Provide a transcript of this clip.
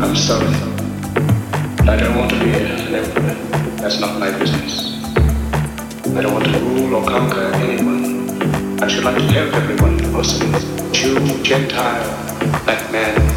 I'm sorry, but I don't want to be an emperor. That's not my business. I don't want to rule or conquer anyone. I should like to help everyone, Muslim, Jew, Gentile, black man,